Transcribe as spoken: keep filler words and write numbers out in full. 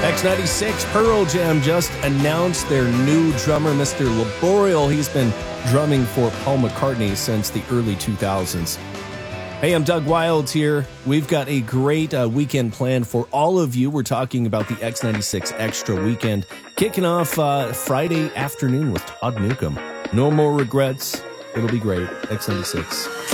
X ninety-six, Pearl Jam just announced their new drummer, Mister Laboriel. He's been drumming for Paul McCartney since the early two thousands. Hey, I'm Doug Wilds here. We've got a great uh, weekend planned for all of you. We're talking about the X ninety-six Extra Weekend, kicking off uh, Friday afternoon with Todd Newcomb. No more regrets. It'll be great. X ninety-six.